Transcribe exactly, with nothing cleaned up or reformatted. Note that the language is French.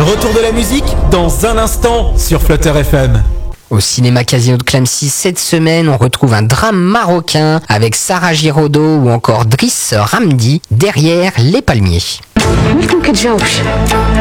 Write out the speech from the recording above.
retour de la musique dans un instant sur Flutter F M. Au cinéma Casino de Clamecy cette semaine, on retrouve un drame marocain avec Sarah Giraudot ou encore Driss Ramdi derrière les palmiers.